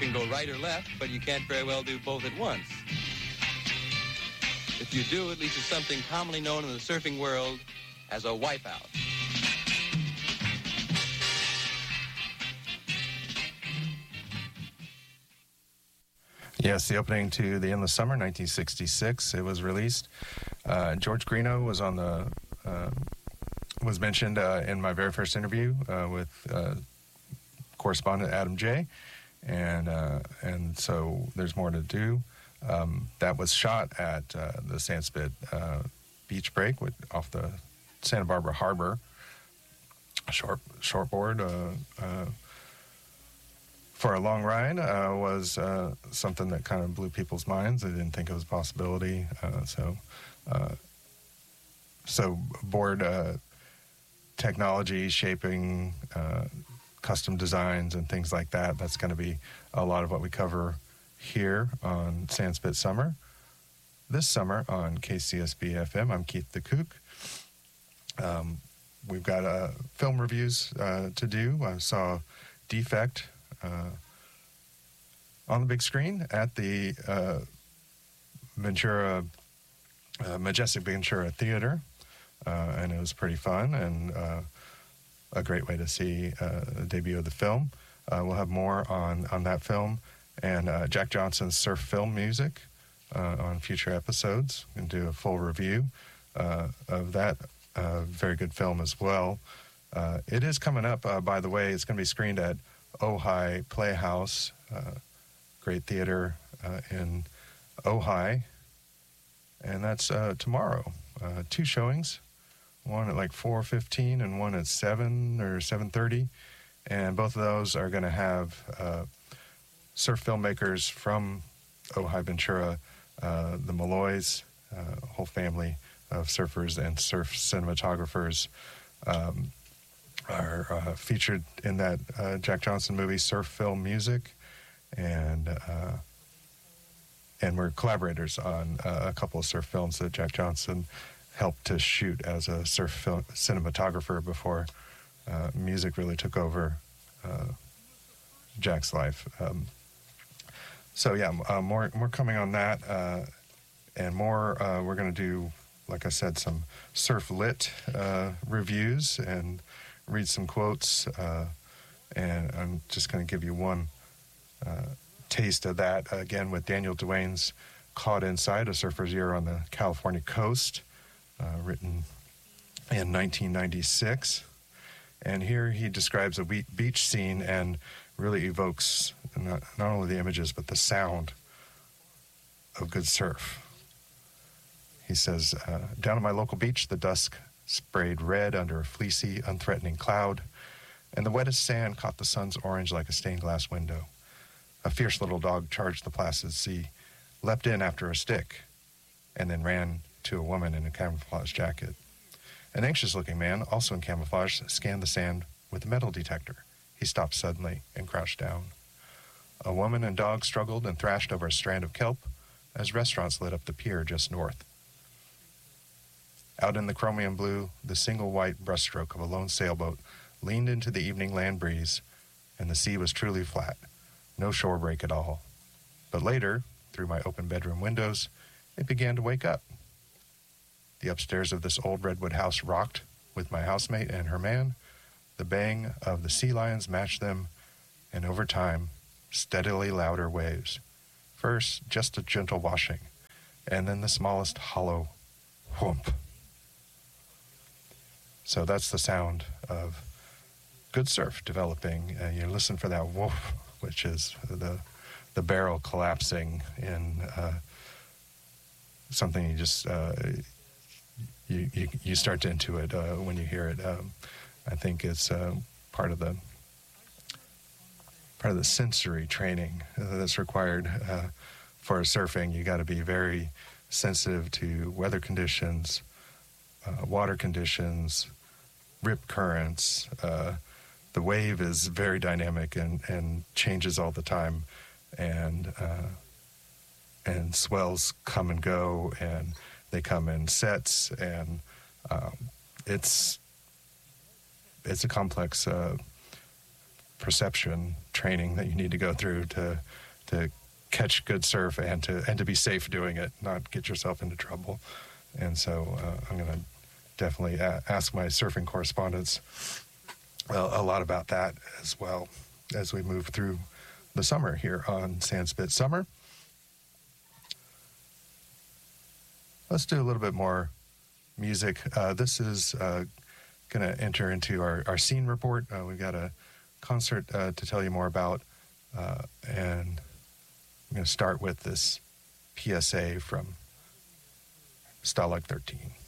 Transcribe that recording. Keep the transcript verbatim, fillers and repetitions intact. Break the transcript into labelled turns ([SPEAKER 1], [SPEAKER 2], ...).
[SPEAKER 1] can go right or left, but you can't very well do both at once. If you do, it leads to something commonly known in the surfing world as a wipeout.
[SPEAKER 2] Yes, the opening to The Endless Summer, nineteen sixty-six. It was released. Uh, George Greeno was on the uh, was mentioned uh, in my very first interview uh, with uh, correspondent Adam J. And uh, and so there's more to do. Um, that was shot at uh, the Sandspit uh, Beach Break with, off the Santa Barbara Harbor. Short shortboard uh, uh, for a long ride uh, was uh, something that kind of blew people's minds. They didn't think it was a possibility. Uh, so uh, so board uh, technology shaping. Uh, custom designs and things like that. That's going to be a lot of what we cover here on Sandspit Summer. This summer on K C S B F M, I'm Keith the Kook. Um, we've got uh, film reviews uh, to do. I saw Defect uh, on the big screen at the uh, Ventura, uh, Majestic Ventura Theater, uh, and it was pretty fun and uh, a great way to see uh, the debut of the film. Uh, we'll have more on, on that film and uh, Jack Johnson's surf film music uh, on future episodes. We'll do a full review uh, of that uh, very good film as well. Uh, it is coming up, uh, by the way. It's going to be screened at Ojai Playhouse, uh, great theater uh, in Ojai. And that's uh, tomorrow. Uh, two showings. One at like four fifteen and one at seven or seven thirty. And both of those are going to have uh, surf filmmakers from Ojai Ventura, uh, the Malloys, uh, a whole family of surfers and surf cinematographers um, are uh, featured in that uh, Jack Johnson movie, Surf Film Music. And uh, and we're collaborators on uh, a couple of surf films that Jack Johnson helped to shoot as a surf film cinematographer before uh, music really took over uh, Jack's life. Um, so yeah, uh, more more coming on that, uh, and more. Uh, we're going to do, like I said, some surf lit uh, reviews and read some quotes. Uh, and I'm just going to give you one uh, taste of that again with Daniel Duane's "Caught Inside: A Surfer's Year on the California Coast." Uh, written in nineteen ninety-six. And here he describes a beach scene and really evokes not, not only the images, but the sound of good surf. He says, uh, down at my local beach, the dusk sprayed red under a fleecy, unthreatening cloud, and the wettest sand caught the sun's orange like a stained glass window. A fierce little dog charged the placid sea, leapt in after a stick, and then ran to a woman in a camouflage jacket. An anxious-looking man, also in camouflage, scanned the sand with a metal detector. He stopped suddenly and crouched down. A woman and dog struggled and thrashed over a strand of kelp as restaurants lit up the pier just north. Out in the chromium blue, the single white brushstroke of a lone sailboat leaned into the evening land breeze, and the sea was truly flat, no shore break at all. But later, through my open bedroom windows, it began to wake up. The upstairs of this old redwood house rocked with my housemate and her man. The baying of the sea lions matched them, and over time, steadily louder waves. First, just a gentle washing, and then the smallest hollow whoomp. So that's the sound of good surf developing. Uh, you listen for that woof, which is the the barrel collapsing in uh, something you just... Uh, You, you you start to intuit uh, when you hear it. Um, I think it's uh, part of the part of the sensory training that's required uh, for surfing. You got to be very sensitive to weather conditions, uh, water conditions, rip currents. Uh, the wave is very dynamic and, and changes all the time, and uh, and swells come and go, and they come in sets, and um, it's it's a complex uh, perception training that you need to go through to to catch good surf and to and to be safe doing it, not get yourself into trouble. And so uh, I'm going to definitely a- ask my surfing correspondents a, a lot about that as well as we move through the summer here on Sandspit Summer. Let's do a little bit more music. Uh, this is uh, going to enter into our, our scene report. Uh, we've got a concert uh, to tell you more about, uh, and I'm going to start with this P S A from Stalag thirteen.